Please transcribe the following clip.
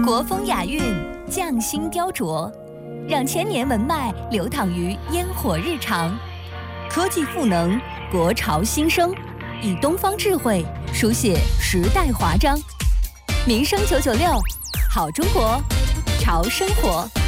国风雅韵，匠心雕琢，让千年文脉流淌于烟火日常。科技赋能，国潮新生，以东方智慧书写时代华章。民生996，好中国，潮生活。